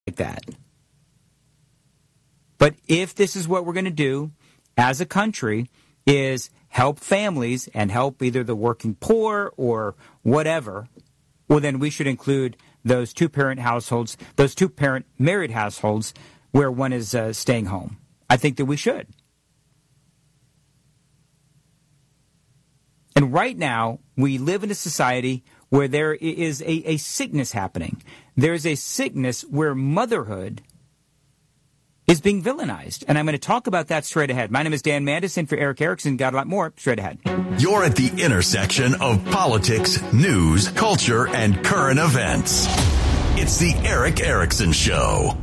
like that. But if this is what we're going to do as a country, is help families and help either the working poor or whatever, well, then we should include those two-parent households, those two-parent married households where one is staying home. I think that we should. And right now, we live in a society where there is a sickness happening. There is a sickness where motherhood is being villainized. And I'm going to talk about that straight ahead. My name is Dan Mandis, for Eric Erickson. Got a lot more straight ahead. You're at the intersection of politics, news, culture, and current events. It's the Eric Erickson Show.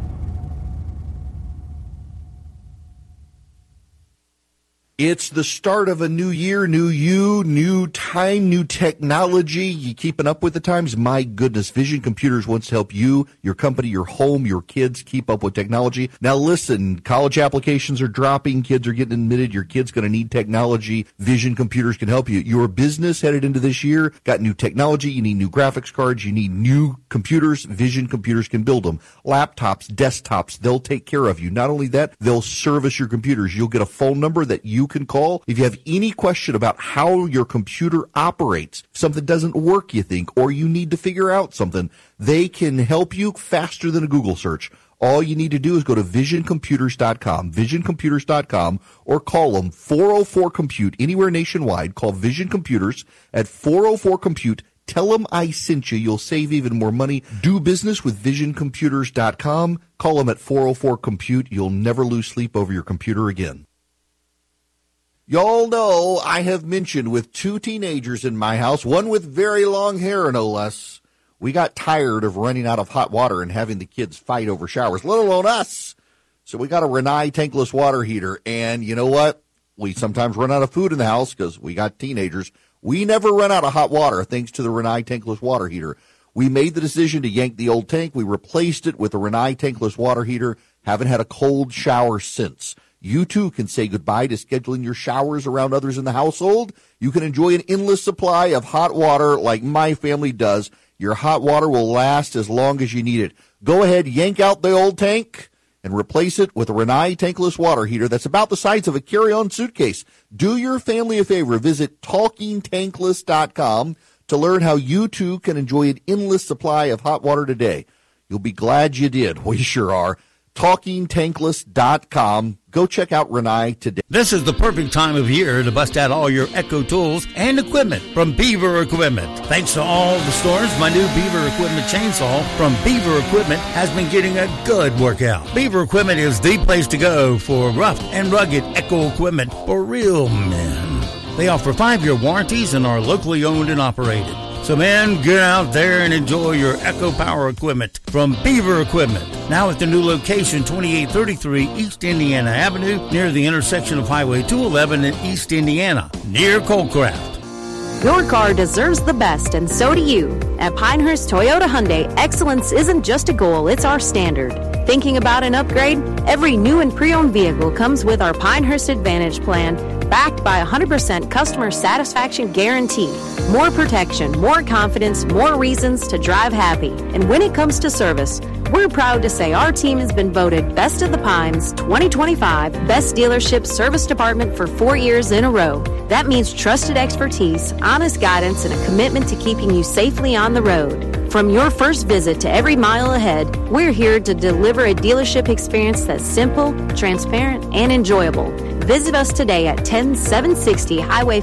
It's the start of a new year, new you, new time, new technology. You keeping up with the times? My goodness, Vision Computers wants to help you, your company, your home, your kids keep up with technology. Now listen, college applications are dropping, kids are getting admitted, your kid's going to need technology. Vision Computers can help you. Your business headed into this year, got new technology, you need new graphics cards, you need new computers. Vision Computers can build them. Laptops, desktops, they'll take care of you. Not only that, they'll service your computers. You'll get a phone number that you can call if you have any question about how your computer operates. If something doesn't work, you think, or you need to figure out something, they can help you faster than a Google search. All you need to do is go to visioncomputers.com, visioncomputers.com, or call them 404-COMPUTE anywhere nationwide. Call Vision Computers at 404-COMPUTE. Tell them I sent you. You'll save even more money. Do business with visioncomputers.com. Call them at 404-COMPUTE. You'll never lose sleep over your computer again. Y'all know I have mentioned with two teenagers in my house, one with very long hair, no less. We got tired of running out of hot water and having the kids fight over showers, let alone us. So we got a Rinnai tankless water heater. And you know what? We sometimes run out of food in the house because we got teenagers. We never run out of hot water thanks to the Rinnai tankless water heater. We made the decision to yank the old tank. We replaced it with a Rinnai tankless water heater. Haven't had a cold shower since. You, too, can say goodbye to scheduling your showers around others in the household. You can enjoy an endless supply of hot water like my family does. Your hot water will last as long as you need it. Go ahead, yank out the old tank and replace it with a Rinnai tankless water heater that's about the size of a carry-on suitcase. Do your family a favor. Visit TalkingTankless.com to learn how you, too, can enjoy an endless supply of hot water today. You'll be glad you did. We sure are. TalkingTankless.com. Go check out Rinnai today. This is the perfect time of year to bust out all your Echo tools and equipment from Beaver Equipment. Thanks to all the storms, my new Beaver Equipment chainsaw from Beaver Equipment has been getting a good workout. Beaver Equipment is the place to go for rough and rugged Echo equipment for real men. They offer 5-year warranties and are locally owned and operated. So, man, get out there and enjoy your Echo Power equipment from Beaver Equipment. Now at the new location, 2833 East Indiana Avenue, near the intersection of Highway 211 in East Indiana, near Coldcraft. Your car deserves the best, and so do you. At Pinehurst Toyota Hyundai, excellence isn't just a goal, it's our standard. Thinking about an upgrade? Every new and pre-owned vehicle comes with our Pinehurst Advantage plan, backed by 100% customer satisfaction guarantee. More protection, more confidence, more reasons to drive happy. And when it comes to service, we're proud to say our team has been voted Best of the Pines 2025 Best Dealership Service Department for 4 years in a row. That means trusted expertise, honest guidance, and a commitment to keeping you safely on the road. From your first visit to every mile ahead, we're here to deliver a dealership experience that's simple, transparent, and enjoyable. Visit us today at 10760 Highway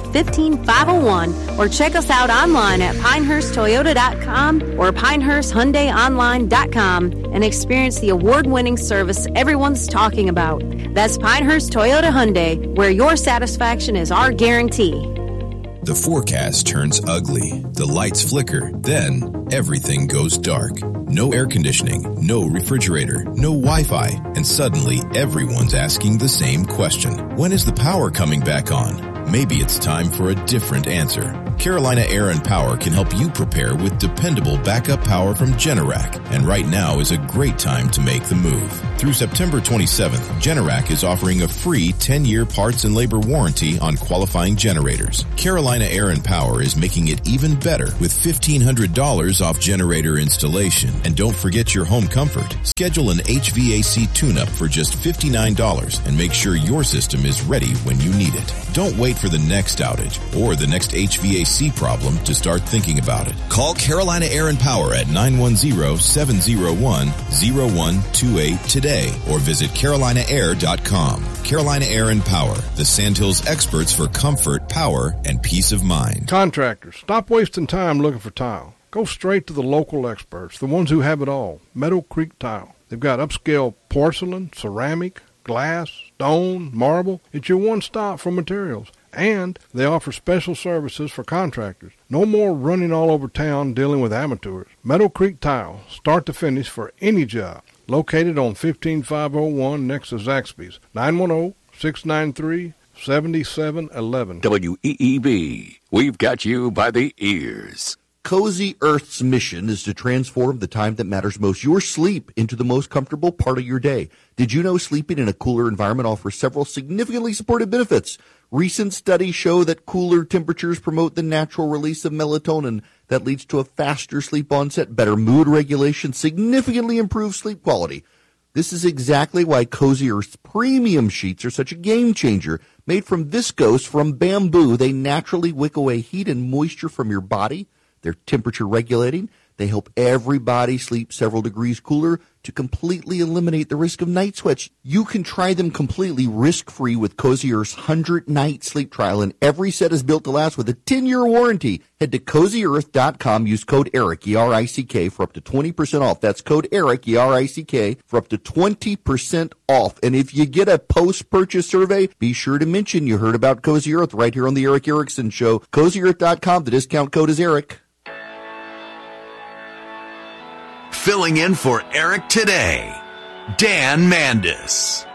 15501 or check us out online at pinehursttoyota.com or pinehursthyundaiονline.com and experience the award-winning service everyone's talking about. That's Pinehurst Toyota Hyundai, where your satisfaction is our guarantee. The forecast turns ugly. The lights flicker. Then everything goes dark. No air conditioning, no refrigerator, no Wi-Fi, and suddenly everyone's asking the same question. When is the power coming back on? Maybe it's time for a different answer. Carolina Air and Power can help you prepare with dependable backup power from Generac, and right now is a great time to make the move. Through September 27th, Generac is offering a free 10-year parts and labor warranty on qualifying generators. Carolina Air and Power is making it even better with $1,500 off generator installation. And don't forget your home comfort. Schedule an HVAC tune-up for just $59 and make sure your system is ready when you need it. Don't wait for the next outage or the next HVAC problem to start thinking about it. Call Carolina Air and Power at 910-701-0128 today or visit carolinaair.com. Carolina Air and Power, the Sandhills experts for comfort, power, and peace of mind. Contractors, stop wasting time looking for tile. Go straight to the local experts, the ones who have it all. Meadow Creek Tile. They've got upscale porcelain, ceramic, glass, stone, marble. It's your one stop for materials. And they offer special services for contractors. No more running all over town dealing with amateurs. Meadow Creek Tile, start to finish for any job. Located on 15501 next to Zaxby's. 910-693-7711. WEEB. We've got you by the ears. Cozy Earth's mission is to transform the time that matters most, your sleep, into the most comfortable part of your day. Did you know sleeping in a cooler environment offers several significantly supported benefits? Recent studies show that cooler temperatures promote the natural release of melatonin that leads to a faster sleep onset, better mood regulation, significantly improved sleep quality. This is exactly why Cozy Earth's premium sheets are such a game changer. Made from viscose from bamboo, they naturally wick away heat and moisture from your body. They're temperature regulating. They help everybody sleep several degrees cooler to completely eliminate the risk of night sweats. You can try them completely risk-free with Cozy Earth's 100-night sleep trial, and every set is built to last with a 10-year warranty. Head to CozyEarth.com, use code ERIC, E-R-I-C-K, for up to 20% off. That's code ERIC, E-R-I-C-K, for up to 20% off. And if you get a post-purchase survey, be sure to mention you heard about Cozy Earth right here on the Eric Erickson Show. CozyEarth.com, the discount code is ERIC. Filling in for Eric today, Dan Mandis.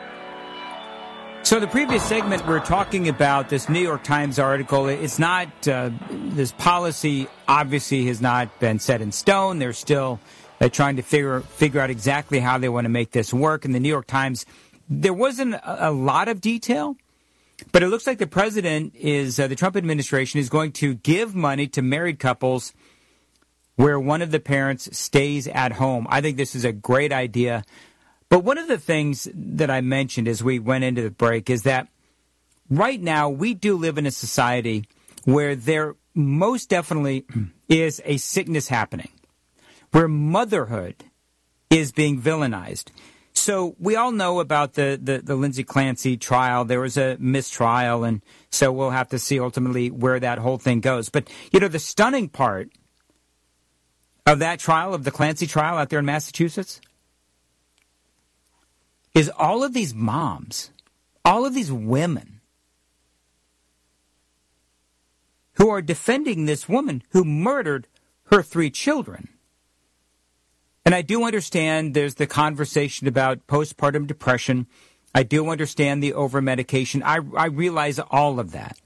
So the previous segment, we're talking about this New York Times article. It's not, this policy obviously has not been set in stone. They're still trying to figure out exactly how they want to make this work. In the New York Times, there wasn't a lot of detail, but it looks like the president is, the Trump administration is going to give money to married couples where one of the parents stays at home. I think this is a great idea. But one of the things that I mentioned as we went into the break is that right now we do live in a society where there most definitely is a sickness happening, where motherhood is being villainized. So we all know about the Lindsay Clancy trial. There was a mistrial, and so we'll have to see ultimately where that whole thing goes. But, you know, the stunning part of that trial, of the Clancy trial out there in Massachusetts, is all of these moms, all of these women who are defending this woman who murdered her 3 children. And I do understand there's the conversation about postpartum depression. I do understand the over-medication. I realize all of that.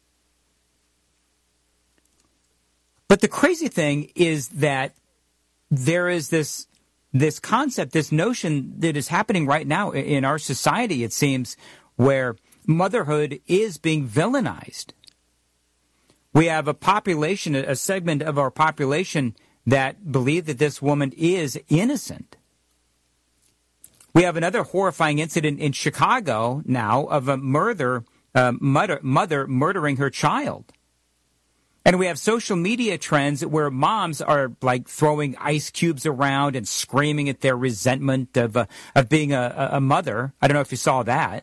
But the crazy thing is that there is this concept, this notion that is happening right now in our society, it seems, where motherhood is being villainized. We have a population, a segment of our population that believe that this woman is innocent. We have another horrifying incident in Chicago now of a mother murdering her child. And we have social media trends where moms are like throwing ice cubes around and screaming at their resentment of being a mother. I don't know if you saw that.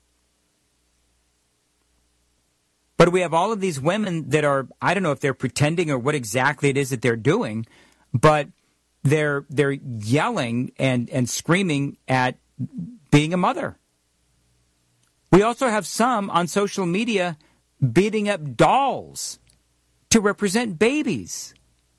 But we have all of these women that are, I don't know if they're pretending or what exactly it is that they're doing, but they're yelling and screaming at being a mother. We also have some on social media beating up dolls to represent babies.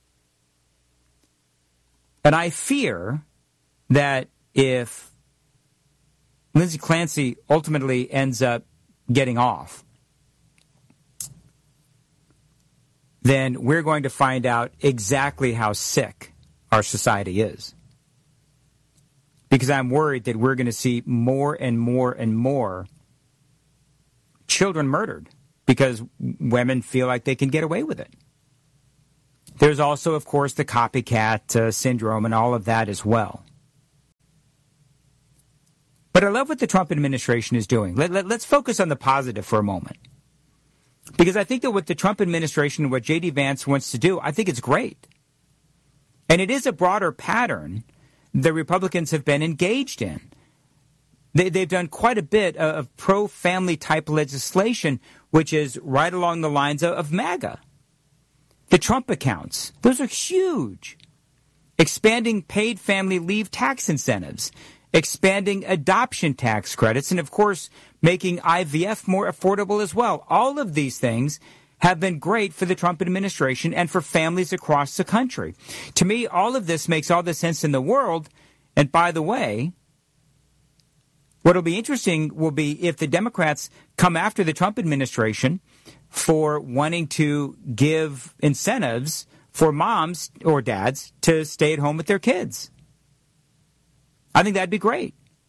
And I fear that if Lindsay Clancy ultimately ends up getting off, then we're going to find out exactly how sick our society is. Because I'm worried that we're going to see more and more and more children murdered because women feel like they can get away with it. There's also, of course, the copycat syndrome and all of that as well. But I love what the Trump administration is doing. Let's focus on the positive for a moment. Because I think that what the Trump administration and what J.D. Vance wants to do, I think it's great. And it is a broader pattern the Republicans have been engaged in. They've done quite a bit of pro-family type legislation, which is right along the lines of MAGA. The Trump accounts, those are huge. Expanding paid family leave tax incentives, expanding adoption tax credits, and of course, making IVF more affordable as well. All of these things have been great for the Trump administration and for families across the country. To me, all of this makes all the sense in the world. And by the way, what will be interesting will be if the Democrats come after the Trump administration for wanting to give incentives for moms or dads to stay at home with their kids. I think that'd be great.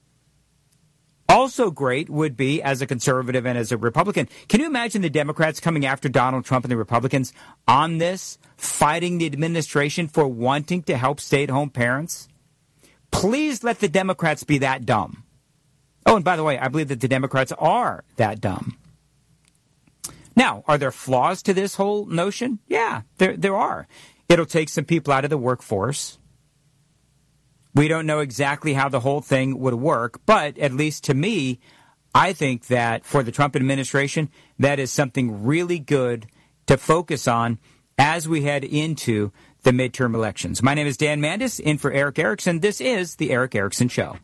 Also great would be, as a conservative and as a Republican, can you imagine the Democrats coming after Donald Trump and the Republicans on this, fighting the administration for wanting to help stay-at-home parents? Please let the Democrats be that dumb. Oh, and by the way, I believe that the Democrats are that dumb. Now, are there flaws to this whole notion? Yeah, there are. It'll take some people out of the workforce. We don't know exactly how the whole thing would work, but at least to me, I think that for the Trump administration, that is something really good to focus on as we head into the midterm elections. My name is Dan Mandis, in for Eric Erickson. This is The Eric Erickson Show.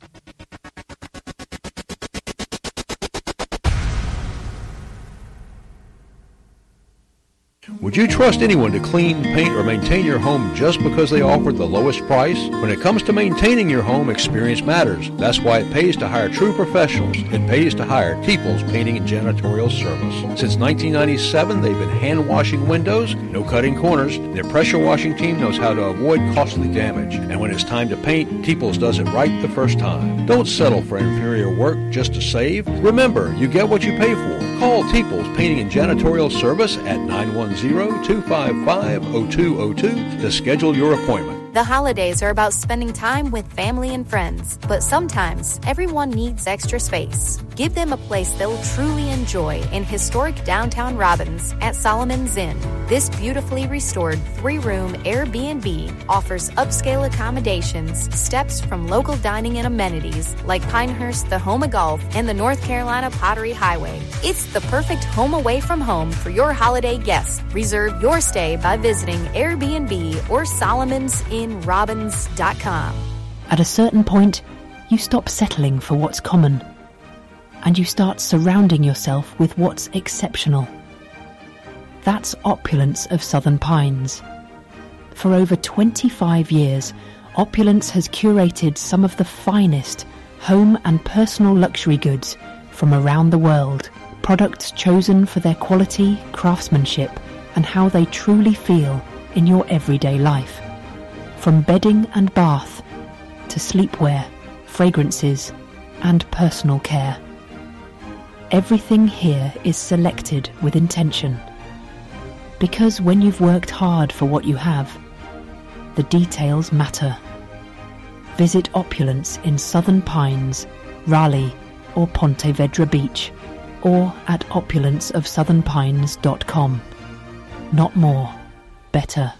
Would you trust anyone to clean, paint, or maintain your home just because they offered the lowest price? When it comes to maintaining your home, experience matters. That's why it pays to hire true professionals. It pays to hire Teeples Painting and Janitorial Service. Since 1997, they've been hand-washing windows, no cutting corners. Their pressure washing team knows how to avoid costly damage. And when it's time to paint, Teeples does it right the first time. Don't settle for inferior work just to save. Remember, you get what you pay for. Call Teeples Painting and Janitorial Service at 910-255-0202 to schedule your appointment. The holidays are about spending time with family and friends, but sometimes everyone needs extra space. Give them a place they'll truly enjoy in historic downtown Robbins at Solomon's Inn. This beautifully restored 3-room Airbnb offers upscale accommodations, steps from local dining and amenities like Pinehurst, the Home of Golf, and the North Carolina Pottery Highway. It's the perfect home away from home for your holiday guests. Reserve your stay by visiting Airbnb or SolomonsInRobbins.com. At a certain point, you stop settling for what's common, and you start surrounding yourself with what's exceptional. That's Opulence of Southern Pines. For over 25 years, Opulence has curated some of the finest home and personal luxury goods from around the world. Products chosen for their quality, craftsmanship, and how they truly feel in your everyday life. From bedding and bath to sleepwear, fragrances, and personal care. Everything here is selected with intention. Because when you've worked hard for what you have, the details matter. Visit Opulence in Southern Pines, Raleigh, or Ponte Vedra Beach, or at opulenceofsouthernpines.com. Not more, better.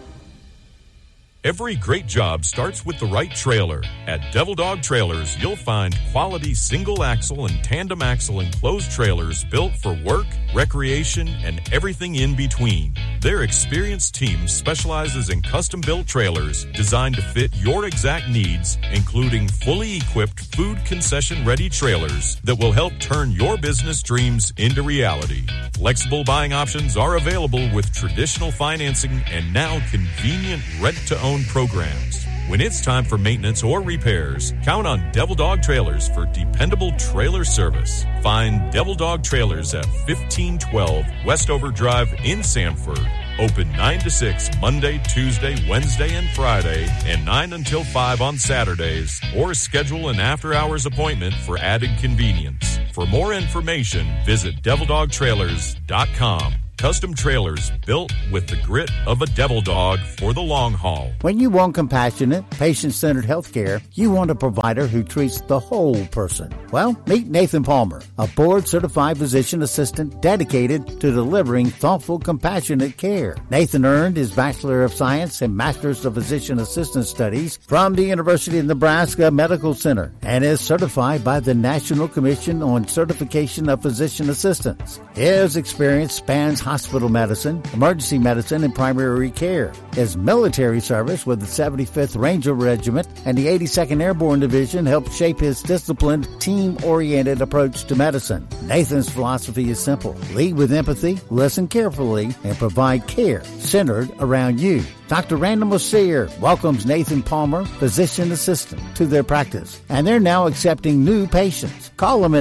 Every great job starts with the right trailer. At Devil Dog Trailers, you'll find quality single-axle and tandem-axle enclosed trailers built for work, recreation, and everything in between. Their experienced team specializes in custom-built trailers designed to fit your exact needs, including fully equipped food concession-ready trailers that will help turn your business dreams into reality. Flexible buying options are available with traditional financing and now convenient rent-to-own programs. When it's time for maintenance or repairs, count on Devil Dog Trailers for dependable trailer service. Find Devil Dog Trailers at 1512 Westover Drive in Sanford Open 9 to 6 Monday, Tuesday, Wednesday, and Friday, and 9 until 5 on Saturdays, or schedule an after-hours appointment for added convenience. For more information, visit DevilDogTrailers.com. Custom trailers built with the grit of a devil dog for the long haul. When you want compassionate, patient-centered health care, you want a provider who treats the whole person. Well, meet Nathan Palmer, a board-certified physician assistant dedicated to delivering thoughtful, compassionate care. Nathan earned his Bachelor of Science and Master's of Physician Assistant Studies from the University of Nebraska Medical Center and is certified by the National Commission on Certification of Physician Assistants. His experience spans hospital medicine, emergency medicine, and primary care. His military service with the 75th Ranger Regiment and the 82nd Airborne Division helped shape his disciplined, team-oriented approach to medicine. Nathan's philosophy is simple. Lead with empathy, listen carefully, and provide care centered around you. Dr. Randall Messier welcomes Nathan Palmer, physician assistant, to their practice, and they're now accepting new patients. Call them at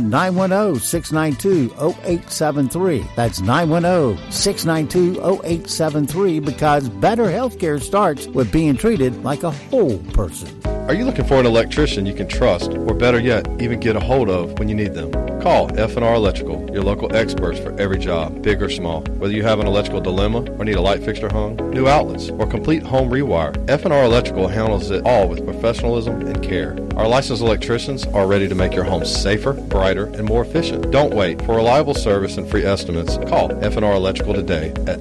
910-692-0873. That's 910-692-0873 because better health care starts with being treated like a whole person. Are you looking for an electrician you can trust, or better yet, even get a hold of when you need them? Call F&R Electrical, your local experts for every job, big or small. Whether you have an electrical dilemma or need a light fixture hung, new outlets, or complete home rewire, F&R Electrical handles it all with professionalism and care. Our licensed electricians are ready to make your home safer, brighter, and more efficient. Don't wait. For reliable service and free estimates, call F&R Electrical today at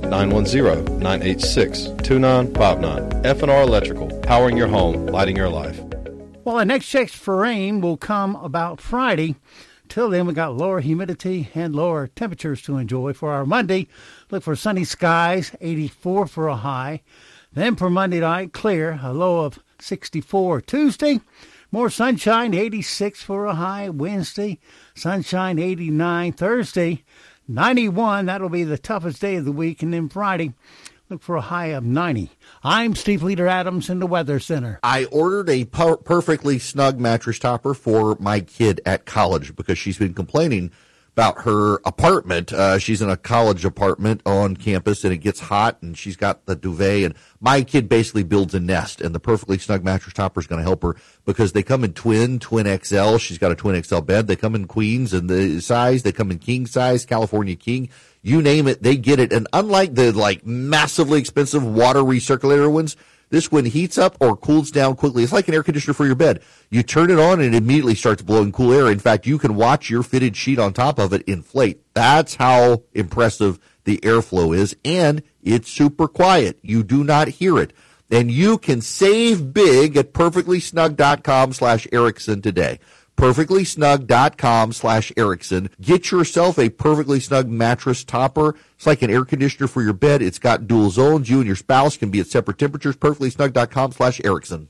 910-986-2959. F&R Electrical, powering your home, lighting your life. Well, the next checks for rain will come about Friday. Till then, we got lower humidity and lower temperatures to enjoy. For our Monday, look for sunny skies, 84 for a high. Then for Monday night, clear, a low of 64. Tuesday, more sunshine, 86 for a high. Wednesday, sunshine, 89. Thursday, 91. That'll be the toughest day of the week. And then Friday, look for a high of 90. I'm Steve Leader Adams in the Weather Center. I ordered a perfectly snug mattress topper for my kid at college because she's been complaining about her apartment. She's in a college apartment on campus, and it gets hot, and she's got the duvet. And my kid basically builds a nest, and the perfectly snug mattress topper is going to help her because they come in twin XL. She's got a twin XL bed. They come in queens and the size. They come in king size, California king. You name it, they get it. And unlike the massively expensive water recirculator ones, this one heats up or cools down quickly. It's like an air conditioner for your bed. You turn it on and it immediately starts blowing cool air. In fact, you can watch your fitted sheet on top of it inflate. That's how impressive the airflow is. And it's super quiet. You do not hear it. And you can save big at perfectlysnug.com/Erickson today. perfectlysnug.com/Erickson. Get yourself a perfectly snug mattress topper. It's like an air conditioner for your bed. It's got dual zones. You and your spouse can be at separate temperatures. perfectlysnug.com/Erickson.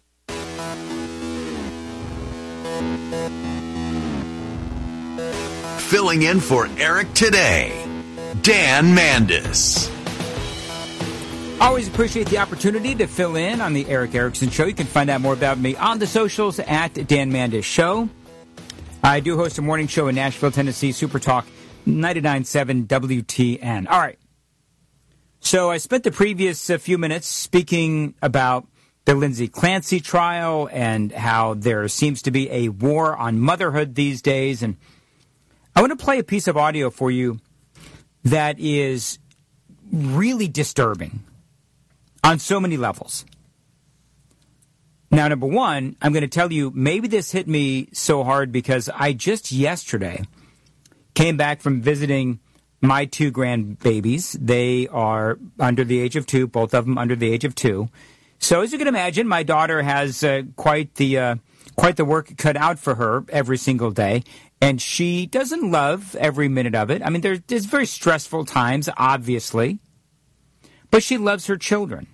Filling in for Eric today, Dan Mandis. Always appreciate the opportunity to fill in on the Eric Erickson Show. You can find out more about me on the socials at Dan Mandis Show. I do host a morning show in Nashville, Tennessee, Super Talk 99.7 WTN. All right. So I spent the previous few minutes speaking about the Lindsay Clancy trial and how there seems to be a war on motherhood these days. And I want to play a piece of audio for you that is really disturbing on so many levels. Now, number one, I'm going to tell you, maybe this hit me so hard because I just yesterday came back from visiting my two grandbabies. They are under the age of 2, both of them under the age of 2. So as you can imagine, my daughter has quite the work cut out for her every single day, and she doesn't love every minute of it. I mean, there's very stressful times, obviously, but she loves her children.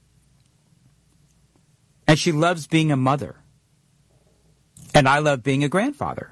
And she loves being a mother. And I love being a grandfather.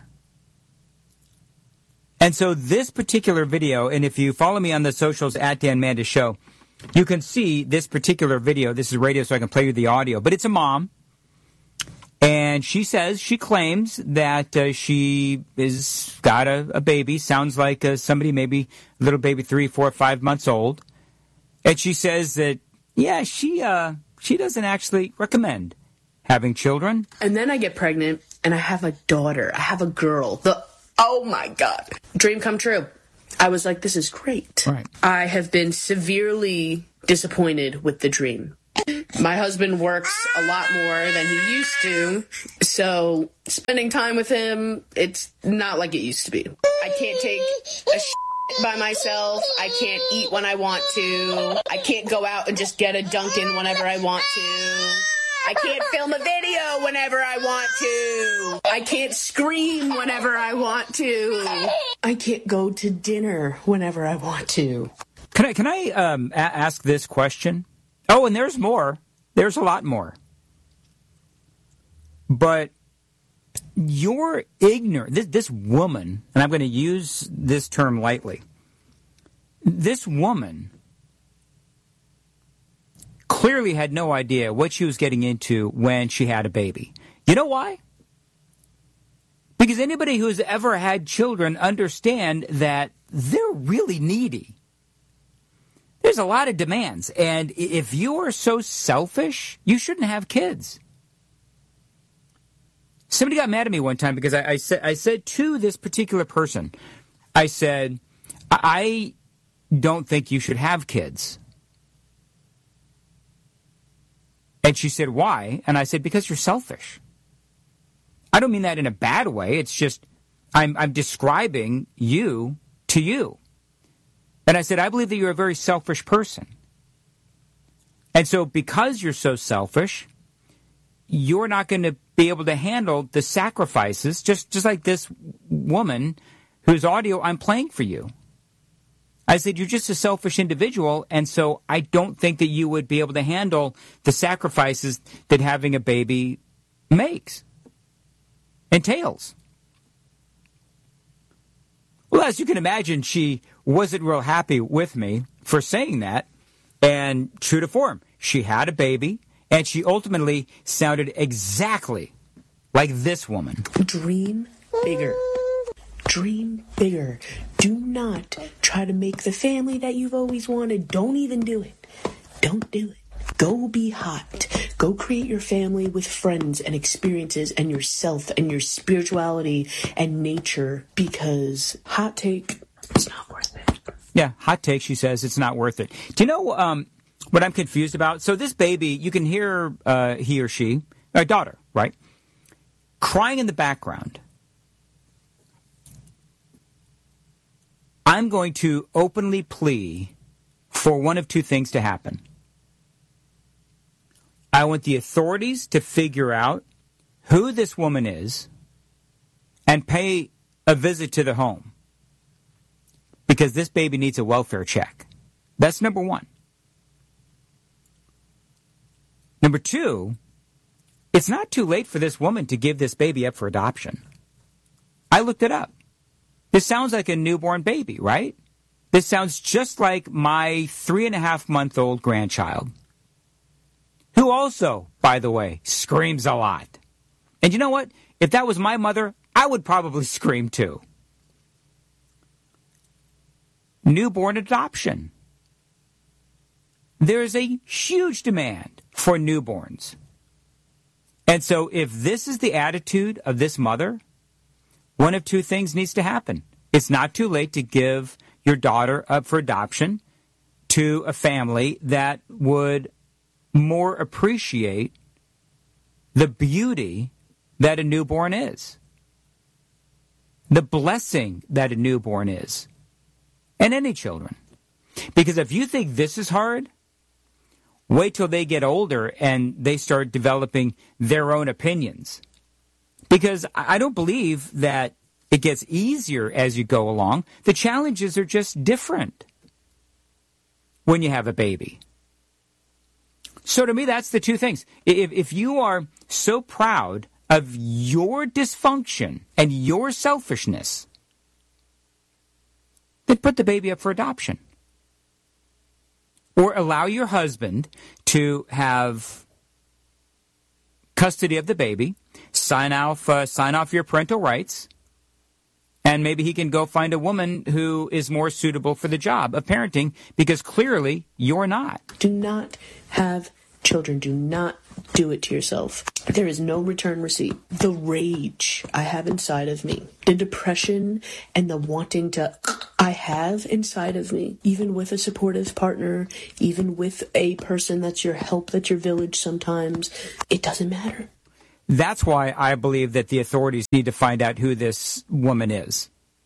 And so this particular video, and if you follow me on the socials at Dan Mandis Show, you can see this particular video. This is radio, so I can play you the audio. But it's a mom. And she claims that she is got a baby. Sounds like somebody, maybe a little baby 3, 4, 5 months old. And she says that, yeah, she doesn't actually recommend having children. And then I get pregnant, and I have a daughter. I have a girl. Oh, my God. Dream come true. I was like, this is great. Right. I have been severely disappointed with the dream. My husband works a lot more than he used to, so spending time with him, it's not like it used to be. I can't take a by myself. I can't eat when I want to. I can't go out and just get a Dunkin' whenever I want to. I can't film a video whenever I want to. I can't scream whenever I want to. I can't go to dinner whenever I want to. Can I ask this question? Oh, and there's more. There's a lot more. But you're ignorant. This woman, and I'm going to use this term lightly, this woman clearly had no idea what she was getting into when she had a baby. You know why? Because anybody who's ever had children understand that they're really needy. There's a lot of demands, and if you are so selfish, you shouldn't have kids. Somebody got mad at me one time because I said to this particular person, I said, I don't think you should have kids. And she said, why? And I said, because you're selfish. I don't mean that in a bad way. It's just I'm describing you to you. And I said, I believe that you're a very selfish person. And so because you're so selfish, you're not going to be able to handle the sacrifices, just like this woman whose audio I'm playing for you. I said, you're just a selfish individual, and so I don't think that you would be able to handle the sacrifices that having a baby entails. Well, as you can imagine, she wasn't real happy with me for saying that, and true to form, she had a baby, and she ultimately sounded exactly like this woman. Dream bigger. Dream bigger. Do not try to make the family that you've always wanted. Don't even do it. Don't do it. Go be hot. Go create your family with friends and experiences and yourself and your spirituality and nature, because hot take, it's not worth it. Yeah, hot take, she says, it's not worth it. Do you know what I'm confused about? So this baby, you can hear he or she, a daughter, right, crying in the background. I'm going to openly plea for one of two things to happen. I want the authorities to figure out who this woman is and pay a visit to the home, because this baby needs a welfare check. That's number one. Number two, it's not too late for this woman to give this baby up for adoption. I looked it up. This sounds like a newborn baby, right? This sounds just like my 3.5-month-old grandchild, who also, by the way, screams a lot. And you know what? If that was my mother, I would probably scream too. Newborn adoption. There's a huge demand for newborns. And so if this is the attitude of this mother, one of two things needs to happen. It's not too late to give your daughter up for adoption to a family that would more appreciate the beauty that a newborn is, the blessing that a newborn is, and any children. Because if you think this is hard, wait till they get older and they start developing their own opinions. Because I don't believe that it gets easier as you go along. The challenges are just different when you have a baby. So to me, that's the two things. If you are so proud of your dysfunction and your selfishness, then put the baby up for adoption. Or allow your husband to have custody of the baby, sign off your parental rights, And maybe he can go find a woman who is more suitable for the job of parenting, because clearly you're not. Do not have children. Do not do it to yourself. There is no return receipt. The rage I have inside of me, the depression and the wanting to I have inside of me, even with a supportive partner, even with a person that's your help, that's your village sometimes, it doesn't matter. That's why I believe that the authorities need to find out who this woman is.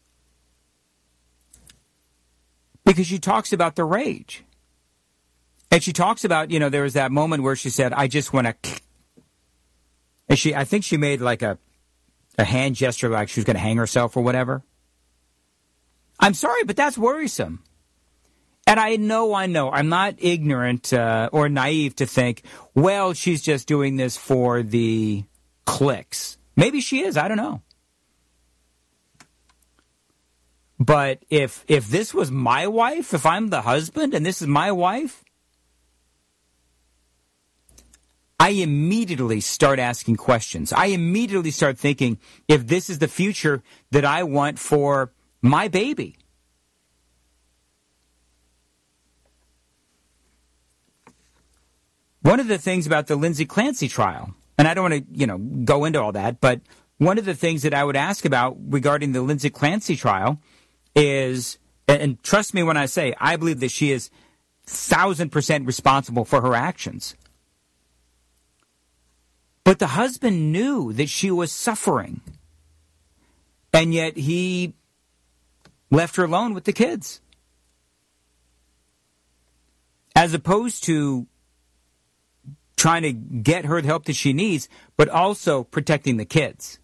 Because she talks about the rage. And she talks about, there was that moment where she said, I just want to... And I think she made like a hand gesture like she was going to hang herself or whatever. I'm sorry, but that's worrisome. And I know. I'm not ignorant or naive to think, well, she's just doing this for the clicks. Maybe she is. I don't know. But if this was my wife, if I'm the husband and this is my wife, I immediately start asking questions. I immediately start thinking if this is the future that I want for my baby. One of the things about the Lindsay Clancy trial, and I don't want to, go into all that, but one of the things that I would ask about regarding the Lindsay Clancy trial is, and trust me when I say, I believe that she is 1,000% responsible for her actions. But the husband knew that she was suffering, and yet he left her alone with the kids. As opposed to trying to get her the help that she needs, but also protecting the kids.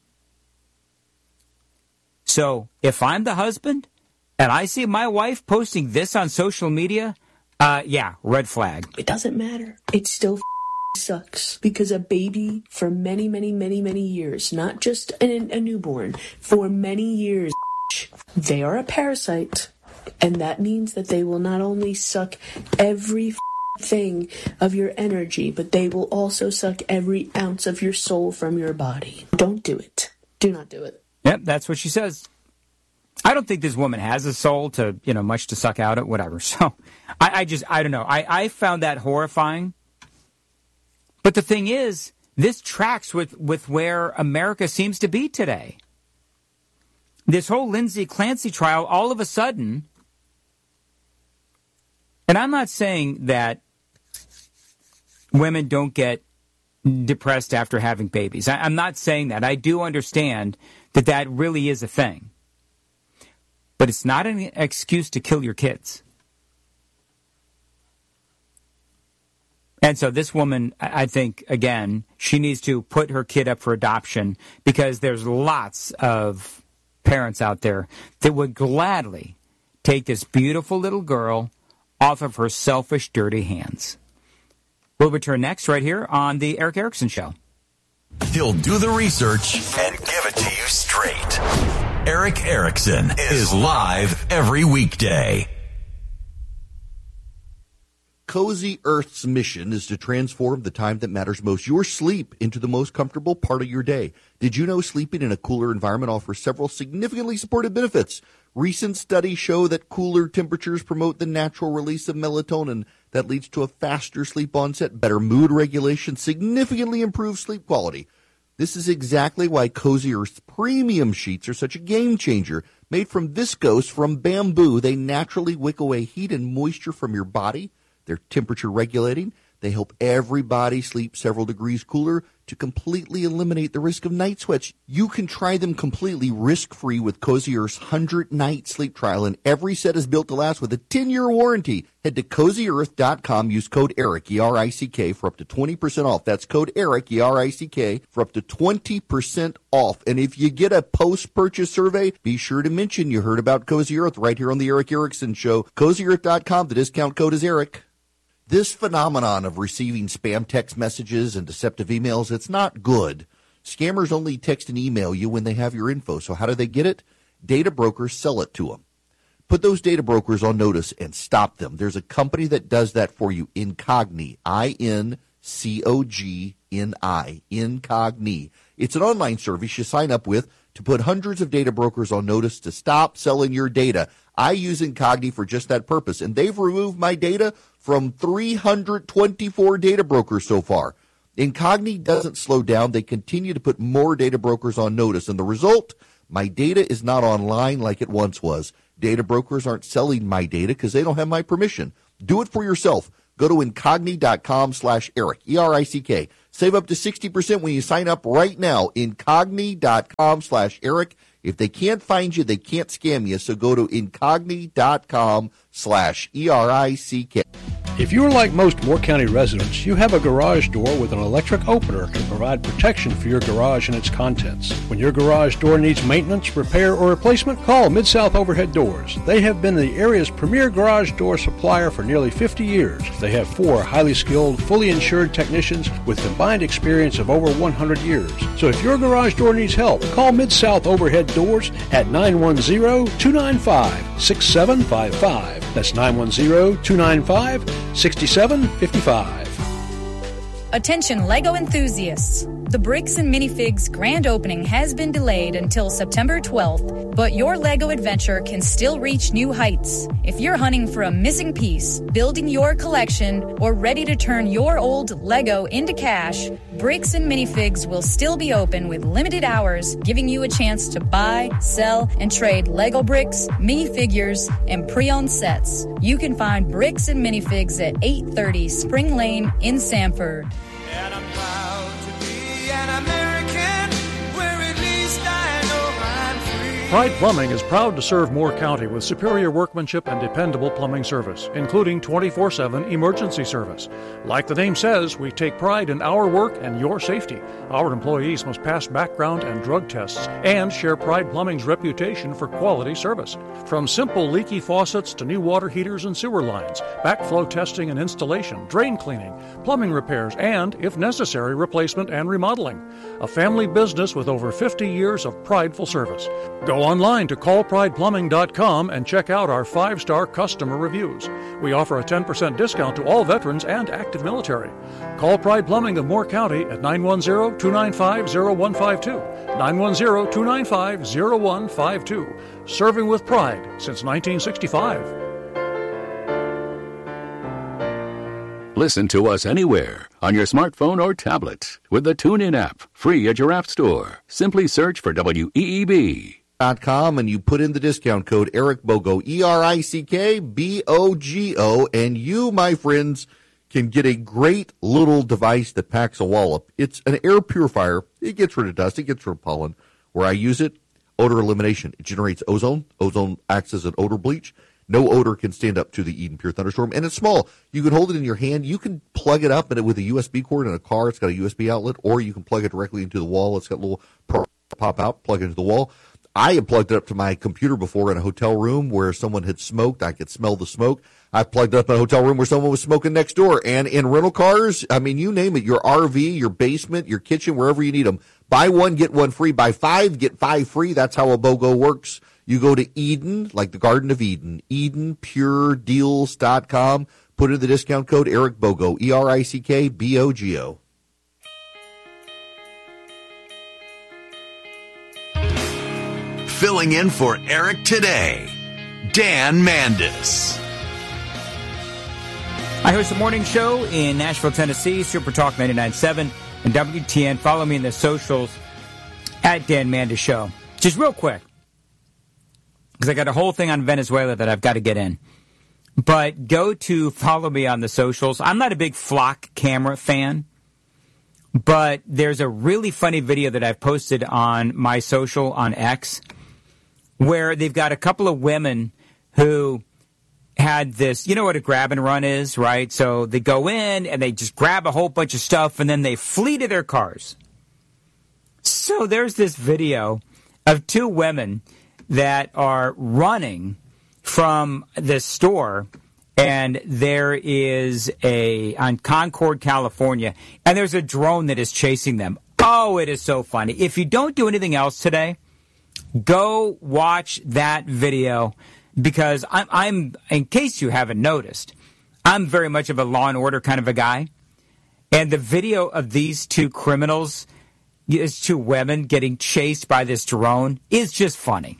So if I'm the husband and I see my wife posting this on social media, red flag. It doesn't matter. It still sucks, because a baby for many, many, many, many years, not just a newborn, for many years, they are a parasite. And that means that they will not only suck every thing of your energy, but they will also suck every ounce of your soul from your body. Don't do it. Do not do it. Yep, that's what she says. I don't think this woman has a soul to, much to suck out of, whatever. So I don't know. I found that horrifying. But the thing is, this tracks with where America seems to be today. This whole Lindsay Clancy trial, all of a sudden, and I'm not saying that women don't get depressed after having babies. I'm not saying that. I do understand that really is a thing. But it's not an excuse to kill your kids. And so this woman, I think, again, she needs to put her kid up for adoption, because there's lots of parents out there that would gladly take this beautiful little girl off of her selfish, dirty hands. We'll return next right here on The Eric Erickson Show. He'll do the research and give it to you straight. Eric Erickson is live every weekday. Cozy Earth's mission is to transform the time that matters most, your sleep, into the most comfortable part of your day. Did you know sleeping in a cooler environment offers several significantly supportive benefits? Recent studies show that cooler temperatures promote the natural release of melatonin that leads to a faster sleep onset, better mood regulation, significantly improved sleep quality. This is exactly why Cozy Earth's premium sheets are such a game changer. Made from viscose from bamboo, they naturally wick away heat and moisture from your body. They're temperature regulating. They help everybody sleep several degrees cooler to completely eliminate the risk of night sweats. You can try them completely risk-free with Cozy Earth's 100-night sleep trial, and every set is built to last with a 10-year warranty. Head to CozyEarth.com, use code ERIC, E-R-I-C-K, for up to 20% off. That's code ERIC, E-R-I-C-K, for up to 20% off. And if you get a post-purchase survey, be sure to mention you heard about Cozy Earth right here on the Eric Erickson Show. CozyEarth.com, the discount code is ERIC. This phenomenon of receiving spam text messages and deceptive emails, it's not good. Scammers only text and email you when they have your info. So how do they get it? Data brokers sell it to them. Put those data brokers on notice and stop them. There's a company that does that for you, Incogni, I-N-C-O-G-N-I, Incogni. It's an online service you sign up with to put hundreds of data brokers on notice to stop selling your data. I use Incogni for just that purpose, and they've removed my data from 324 data brokers so far. Incogni doesn't slow down. They continue to put more data brokers on notice, and the result, my data is not online like it once was. Data brokers aren't selling my data because they don't have my permission. Do it for yourself. Go to Incogni.com/Eric, E-R-I-C-K. Save up to 60% when you sign up right now. Incogni.com/Eric. If they can't find you, they can't scam you. So go to Incogni.com/ERICK. If you're like most Moore County residents, you have a garage door with an electric opener to provide protection for your garage and its contents. When your garage door needs maintenance, repair, or replacement, call Mid-South Overhead Doors. They have been the area's premier garage door supplier for nearly 50 years. They have 4 highly skilled, fully insured technicians with combined experience of over 100 years. So if your garage door needs help, call Mid-South Overhead Doors at 910-295-6755. That's 910-295-6755. Attention LEGO enthusiasts. The Bricks and Minifigs grand opening has been delayed until September 12th, but your LEGO adventure can still reach new heights. If you're hunting for a missing piece, building your collection, or ready to turn your old LEGO into cash, Bricks and Minifigs will still be open with limited hours, giving you a chance to buy, sell, and trade LEGO bricks, minifigures, and pre-owned sets. You can find Bricks and Minifigs at 830 Spring Lane in Sanford. And I'm proud to be an American, where at least I know I'm free. Pride Plumbing is proud to serve Moore County with superior workmanship and dependable plumbing service, including 24/7 emergency service. Like the name says, we take pride in our work and your safety. Our employees must pass background and drug tests and share Pride Plumbing's reputation for quality service. From simple leaky faucets to new water heaters and sewer lines, backflow testing and installation, drain cleaning, plumbing repairs, and, if necessary, replacement and remodeling. A family business with over 50 years of prideful service. Go online to callprideplumbing.com and check out our 5-star customer reviews. We offer a 10% discount to all veterans and active military. Call Pride Plumbing of Moore County at 910-295-0152. 910-295-0152. Serving with pride since 1965. Listen to us anywhere on your smartphone or tablet with the TuneIn app, free at your app store. Simply search for WEEB.com and you put in the discount code Eric Bogo, ERICKBOGO, and you, my friends, can get a great little device that packs a wallop. It's an air purifier. It gets rid of dust. It gets rid of pollen. Where I use it, odor elimination. It generates ozone. Ozone acts as an odor bleach. No odor can stand up to the Eden Pure Thunderstorm, and it's small. You can hold it in your hand. You can plug it up with a USB cord in a car. It's got a USB outlet, or you can plug it directly into the wall. It's got a little pop out, plug it into the wall. I have plugged it up to my computer before in a hotel room where someone had smoked. I could smell the smoke. I plugged it up in a hotel room where someone was smoking next door. And in rental cars, I mean, you name it, your RV, your basement, your kitchen, wherever you need them. Buy one, get one free. Buy 5, get 5 free. That's how a BOGO works. You go to Eden, like the Garden of Eden, EdenPureDeals.com. Put in the discount code Eric Bogo, ERICKBOGO. Filling in for Eric today, Dan Mandis. I host a morning show in Nashville, Tennessee, Super Talk 99.7 and WTN. Follow me in the socials at Dan Mandis Show. Just real quick, because I got a whole thing on Venezuela that I've got to get in. But go to follow me on the socials. I'm not a big flock camera fan, but there's a really funny video that I've posted on my social on X where they've got a couple of women who had this, you know what a grab and run is, right? So they go in and they just grab a whole bunch of stuff and then they flee to their cars. So there's this video of 2 women that are running from the store, and there is on Concord, California, and there's a drone that is chasing them. Oh, it is so funny. If you don't do anything else today, go watch that video, because I'm in case you haven't noticed, I'm very much of a Law and Order kind of a guy, and the video of these 2 criminals is two women getting chased by this drone is just funny.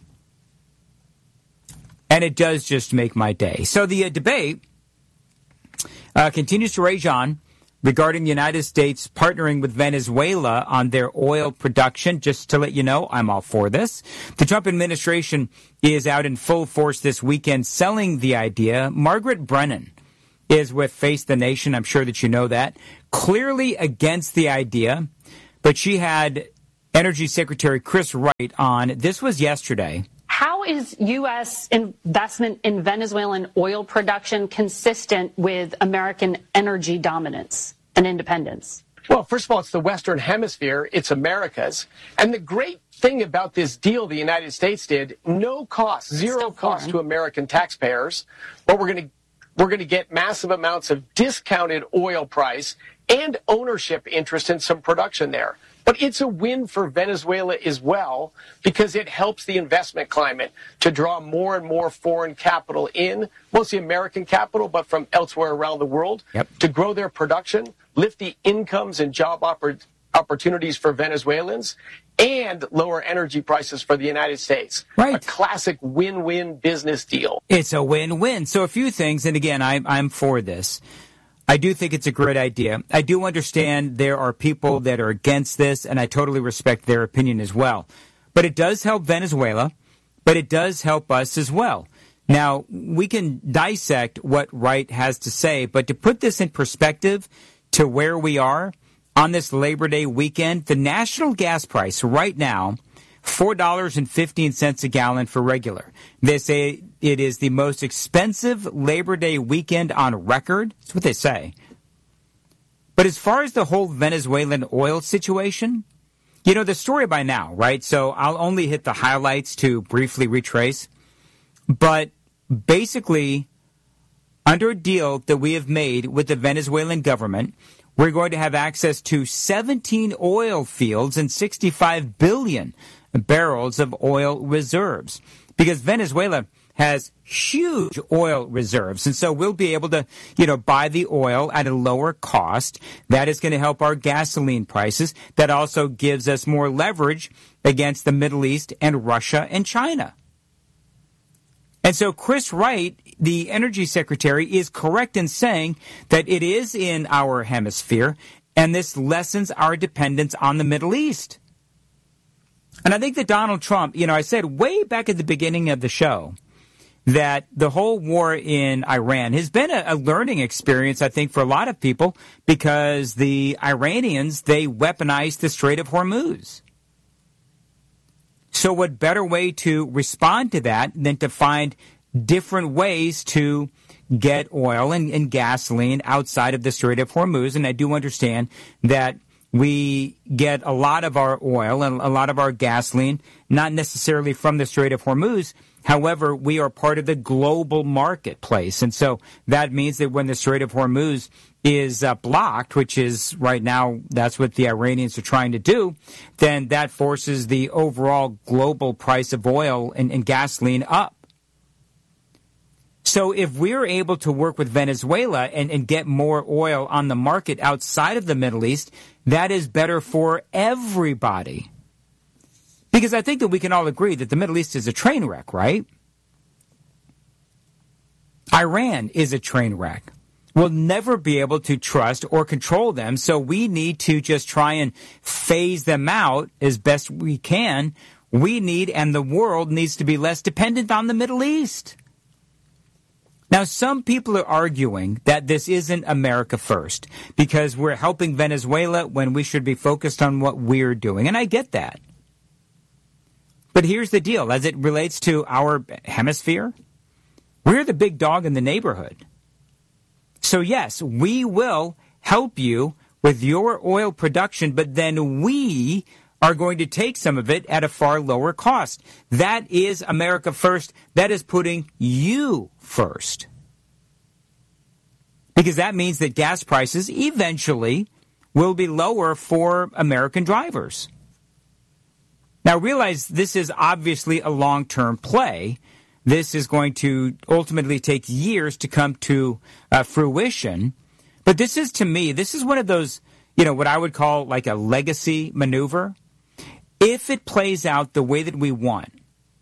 And it does just make my day. So the debate continues to rage on regarding the United States partnering with Venezuela on their oil production. Just to let you know, I'm all for this. The Trump administration is out in full force this weekend selling the idea. Margaret Brennan is with Face the Nation. I'm sure that you know that. Clearly against the idea, but she had Energy Secretary Chris Wright on. This was yesterday. How is U.S. investment in Venezuelan oil production consistent with American energy dominance and independence? Well, first of all, it's the Western Hemisphere. It's America's. And the great thing about this deal the United States did, no cost, zero cost to American taxpayers, but we're going to get massive amounts of discounted oil price and ownership interest in some production there. But it's a win for Venezuela as well because it helps the investment climate to draw more and more foreign capital in, mostly American capital, but from elsewhere around the world, to grow their production, lift the incomes and job opportunities for Venezuelans, and lower energy prices for the United States. Right. A classic win-win business deal. It's a win-win. So a few things, and again, I'm for this. I do think it's a great idea. I do understand there are people that are against this, and I totally respect their opinion as well. But it does help Venezuela, but it does help us as well. Now, we can dissect what Wright has to say, but to put this in perspective to where we are on this Labor Day weekend, the national gas price right now, $4.15 a gallon for regular. They say it is the most expensive Labor Day weekend on record. That's what they say. But as far as the whole Venezuelan oil situation, you know the story by now, right? So I'll only hit the highlights to briefly retrace. But basically, under a deal that we have made with the Venezuelan government, we're going to have access to 17 oil fields and 65 billion barrels of oil reserves, because Venezuela has huge oil reserves. And so we'll be able to, buy the oil at a lower cost. That is going to help our gasoline prices. That also gives us more leverage against the Middle East and Russia and China. And so Chris Wright, the Energy Secretary, is correct in saying that it is in our hemisphere, and this lessens our dependence on the Middle East. And I think that Donald Trump, I said way back at the beginning of the show that the whole war in Iran has been a learning experience, I think, for a lot of people, because the Iranians, they weaponized the Strait of Hormuz. So what better way to respond to that than to find different ways to get oil and gasoline outside of the Strait of Hormuz? And I do understand that we get a lot of our oil and a lot of our gasoline, not necessarily from the Strait of Hormuz. However, we are part of the global marketplace. And so that means that when the Strait of Hormuz is blocked, which is right now, that's what the Iranians are trying to do, then that forces the overall global price of oil and gasoline up. So if we're able to work with Venezuela and get more oil on the market outside of the Middle East, that is better for everybody. Because I think that we can all agree that the Middle East is a train wreck, right? Iran is a train wreck. We'll never be able to trust or control them, so we need to just try and phase them out as best we can. We need, and the world needs to be less dependent on the Middle East. Now, some people are arguing that this isn't America first because we're helping Venezuela when we should be focused on what we're doing. And I get that. But here's the deal. As it relates to our hemisphere, we're the big dog in the neighborhood. So, yes, we will help you with your oil production, but then we are going to take some of it at a far lower cost. That is America first. That is putting you first. Because that means that gas prices eventually will be lower for American drivers. Now, realize this is obviously a long-term play. This is going to ultimately take years to come to fruition. But this is, to me, this is one of those, what I would call like a legacy maneuver, if it plays out the way that we want,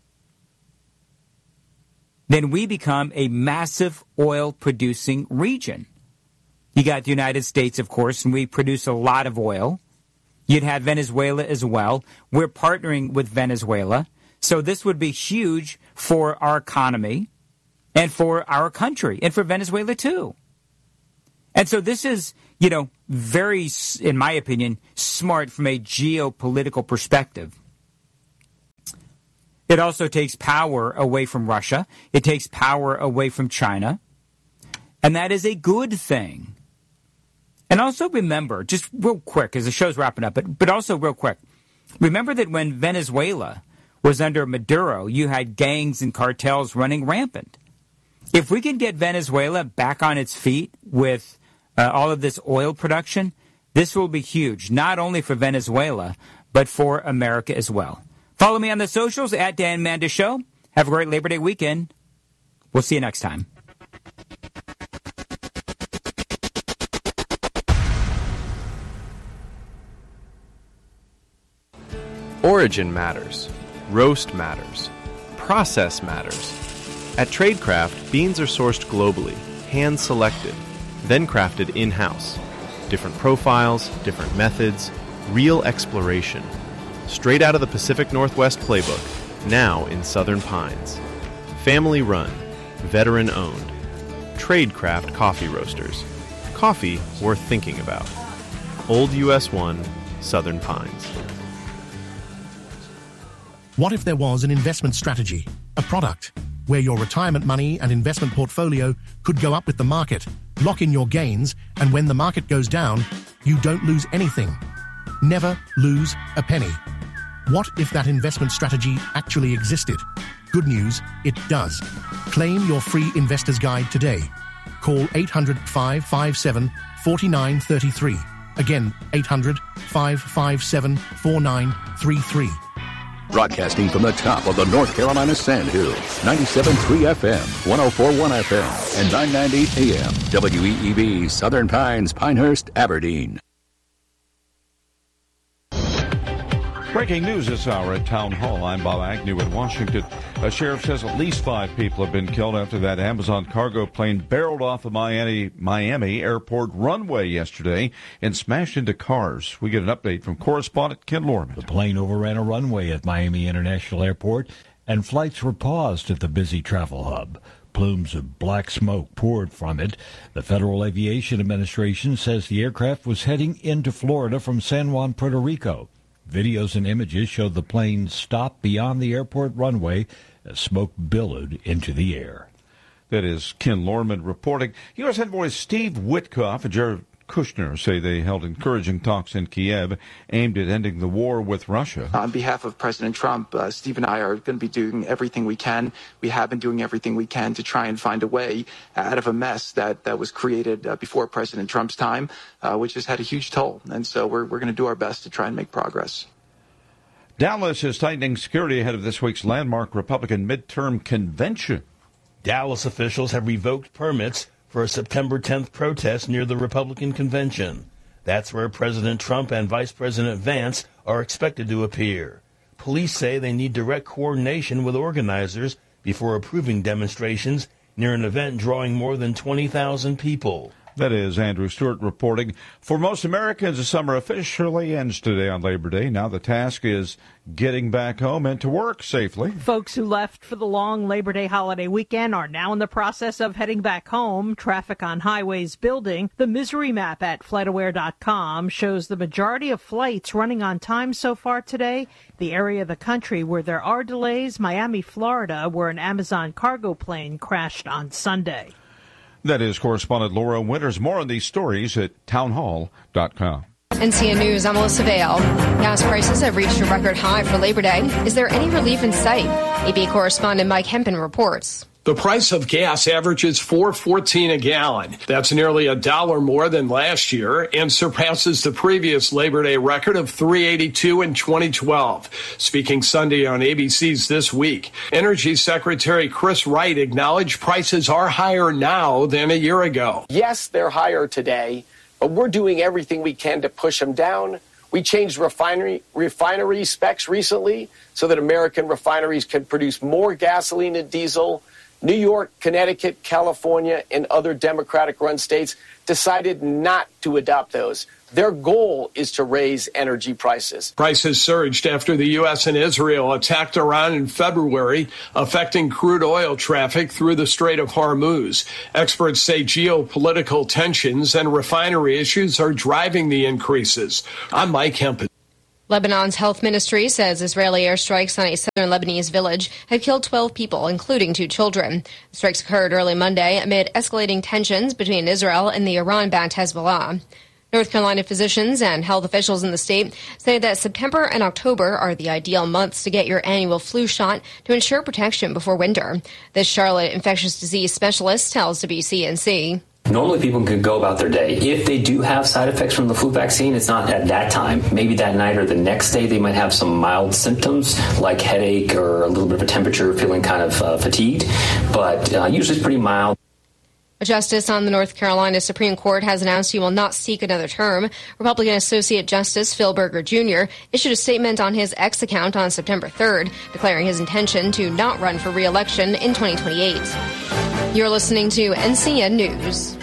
then we become a massive oil-producing region. You got the United States, of course, and we produce a lot of oil. You'd have Venezuela as well. We're partnering with Venezuela. So this would be huge for our economy and for our country and for Venezuela too. And so this is, very, in my opinion, smart from a geopolitical perspective. It also takes power away from Russia. It takes power away from China. And that is a good thing. And also remember, just real quick, as the show's wrapping up, but also real quick, remember that when Venezuela was under Maduro, you had gangs and cartels running rampant. If we can get Venezuela back on its feet with all of this oil production, this will be huge, not only for Venezuela, but for America as well. Follow me on the socials at Dan Mandis Show. Have a great Labor Day weekend. We'll see you next time. Origin matters. Roast matters. Process matters. At Tradecraft, beans are sourced globally, hand-selected, then crafted in-house. Different profiles, different methods, real exploration. Straight out of the Pacific Northwest playbook, now in Southern Pines. Family-run, veteran-owned. Tradecraft Coffee Roasters. Coffee worth thinking about. Old US 1, Southern Pines. What if there was an investment strategy, a product, where your retirement money and investment portfolio could go up with the market, lock in your gains, and when the market goes down, you don't lose anything? Never lose a penny. What if that investment strategy actually existed? Good news, it does. Claim your free investor's guide today. Call 800-557-4933. Again, 800-557-4933. Broadcasting from the top of the North Carolina Sandhills, 97.3 FM, 104.1 FM, and 990 AM, WEEB, Southern Pines, Pinehurst, Aberdeen. Breaking news this hour at Town Hall. I'm Bob Agnew in Washington. A sheriff says at least 5 people have been killed after that Amazon cargo plane barreled off of Miami airport runway yesterday and smashed into cars. We get an update from correspondent Ken Lorman. The plane overran a runway at Miami International Airport, and flights were paused at the busy travel hub. Plumes of black smoke poured from it. The Federal Aviation Administration says the aircraft was heading into Florida from San Juan, Puerto Rico. Videos and images showed the plane stop beyond the airport runway as smoke billowed into the air. That is Ken Lorman reporting. U.S. Envoy Steve Witkoff and Jared Kushner say they held encouraging talks in Kiev aimed at ending the war with Russia. On behalf of President Trump, Steve and I are going to be doing everything we can. We have been doing everything we can to try and find a way out of a mess that was created before President Trump's time, which has had a huge toll. And so we're going to do our best to try and make progress. Dallas is tightening security ahead of this week's landmark Republican midterm convention. Dallas officials have revoked permits for a September 10th protest near the Republican convention. That's where President Trump and Vice President Vance are expected to appear. Police say they need direct coordination with organizers before approving demonstrations near an event drawing more than 20,000 people. That is Andrew Stewart reporting. For most Americans, the summer officially ends today on Labor Day. Now the task is getting back home and to work safely. Folks who left for the long Labor Day holiday weekend are now in the process of heading back home. Traffic on highways building. The misery map at FlightAware.com shows the majority of flights running on time so far today. The area of the country where there are delays, Miami, Florida, where an Amazon cargo plane crashed on Sunday. That is correspondent Laura Winters. More on these stories at townhall.com. NCN News, I'm Melissa Vale. Gas prices have reached a record high for Labor Day. Is there any relief in sight? AB correspondent Mike Hempen reports. The price of gas averages $4.14 a gallon. That's nearly $1 more than last year and surpasses the previous Labor Day record of $3.82 in 2012. Speaking Sunday on ABC's This Week, Energy Secretary Chris Wright acknowledged prices are higher now than a year ago. Yes, they're higher today, but we're doing everything we can to push them down. We changed refinery specs recently so that American refineries can produce more gasoline and diesel. New York, Connecticut, California, and other Democratic-run states decided not to adopt those. Their goal is to raise energy prices. Prices surged after the U.S. and Israel attacked Iran in February, affecting crude oil traffic through the Strait of Hormuz. Experts say geopolitical tensions and refinery issues are driving the increases. I'm Mike Hempen. Lebanon's health ministry says Israeli airstrikes on a southern Lebanese village have killed 12 people, including 2 children. The strikes occurred early Monday amid escalating tensions between Israel and the Iran-backed Hezbollah. North Carolina physicians and health officials in the state say that September and October are the ideal months to get your annual flu shot to ensure protection before winter. This Charlotte infectious disease specialist tells WCNC. Normally people can go about their day. If they do have side effects from the flu vaccine, it's not at that time. Maybe that night or the next day they might have some mild symptoms like headache or a little bit of a temperature, feeling kind of fatigued, but usually it's pretty mild. A justice on the North Carolina Supreme Court has announced he will not seek another term. Republican Associate Justice Phil Berger Jr. issued a statement on his X account on September 3rd, declaring his intention to not run for re-election in 2028. You're listening to NCN News.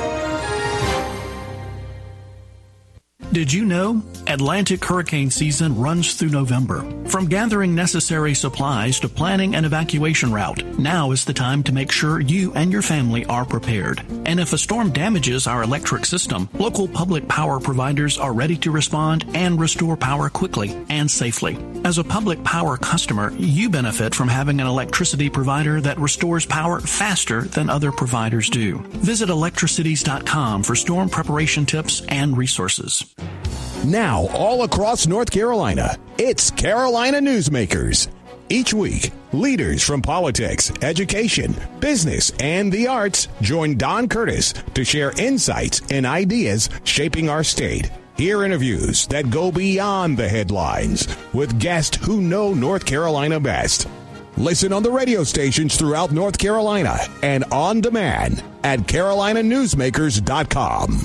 Did you know Atlantic hurricane season runs through November? From gathering necessary supplies to planning an evacuation route, now is the time to make sure you and your family are prepared. And if a storm damages our electric system, local public power providers are ready to respond and restore power quickly and safely. As a public power customer, you benefit from having an electricity provider that restores power faster than other providers do. Visit electricities.com for storm preparation tips and resources. Now, all across North Carolina, it's Carolina Newsmakers. Each week, leaders from politics, education, business, and the arts join Don Curtis to share insights and ideas shaping our state. Hear interviews that go beyond the headlines with guests who know North Carolina best. Listen on the radio stations throughout North Carolina and on demand at carolinanewsmakers.com.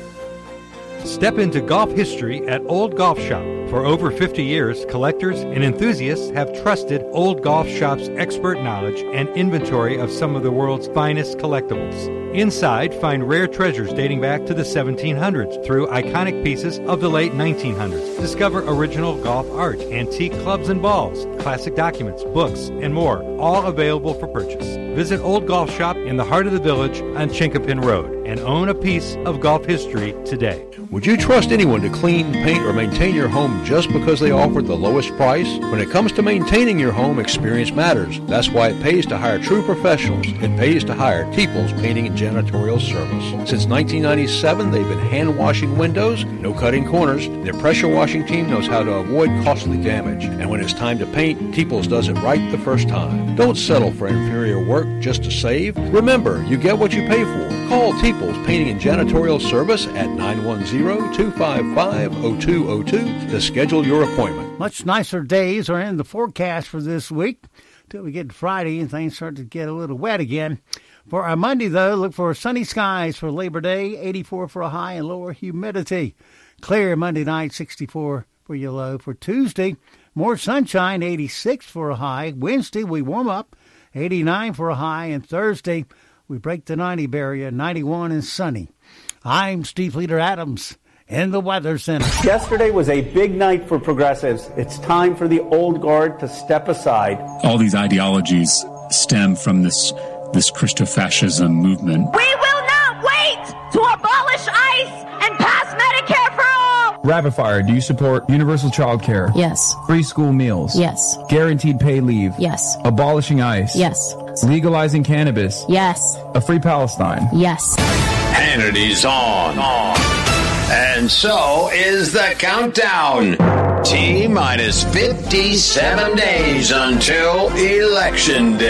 Step into golf history at Old Golf Shop. For over 50 years, collectors and enthusiasts have trusted Old Golf Shop's expert knowledge and inventory of some of the world's finest collectibles. Inside, find rare treasures dating back to the 1700s through iconic pieces of the late 1900s. Discover original golf art, antique clubs and balls, classic documents, books, and more, all available for purchase. Visit Old Golf Shop in the heart of the village on Chinkapin Road and own a piece of golf history today. Would you trust anyone to clean, paint, or maintain your home just because they offer the lowest price? When it comes to maintaining your home, experience matters. That's why it pays to hire true professionals. It pays to hire Teeples Painting and Janitorial Service. Since 1997, they've been hand-washing windows, no cutting corners. Their pressure washing team knows how to avoid costly damage. And when it's time to paint, Teeples does it right the first time. Don't settle for inferior work just to save. Remember, you get what you pay for. Call Teeples Painting and Janitorial Service at 910-255-0202 to schedule your appointment. Much nicer days are in the forecast for this week until we get to Friday and things start to get a little wet again. For our Monday, though, look for sunny skies for Labor Day, 84 for a high and lower humidity. Clear Monday night, 64 for your low. For Tuesday, more sunshine, 86 for a high. Wednesday, we warm up, 89 for a high. And Thursday, we break the 90 barrier, 91 and sunny. I'm Steve Leader Adams in the Weather Center. Yesterday was a big night for progressives. It's time for the old guard to step aside. All these ideologies stem from this Christofascism movement. We will not wait to abolish ICE and pass Medicare for all! Rapid fire, do you support universal child care? Yes. Free school meals? Yes. Guaranteed paid leave? Yes. Abolishing ICE? Yes. Legalizing cannabis? Yes. A free Palestine? Yes. Hannity's on. And so is the countdown. T-minus 57 days until Election Day.